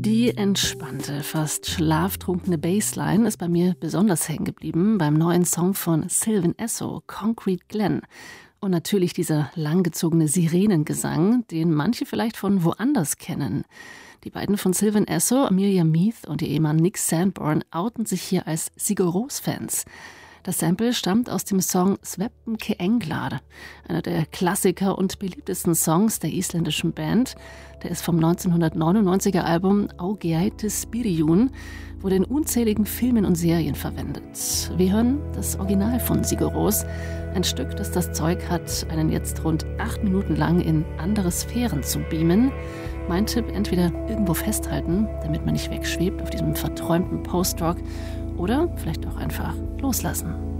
Die entspannte, fast schlaftrunkene Bassline ist bei mir besonders hängen geblieben beim neuen Song von Sylvan Esso, Concrete Glen. Und natürlich dieser langgezogene Sirenengesang, den manche vielleicht von woanders kennen. Die beiden von Sylvan Esso, Amelia Meath und ihr Ehemann Nick Sanborn, outen sich hier als Sigur Rós-Fans. Das Sample stammt aus dem Song Svepten ke Englar, einer der Klassiker und beliebtesten Songs der isländischen Band. Der ist vom 1999er Album Ágætis Byrjun, wurde in unzähligen Filmen und Serien verwendet. Wir hören das Original von Sigur Rós, ein Stück, das das Zeug hat, einen jetzt rund 8 Minuten lang in andere Sphären zu beamen. Mein Tipp, entweder irgendwo festhalten, damit man nicht wegschwebt auf diesem verträumten Post-Rock, oder vielleicht auch einfach loslassen.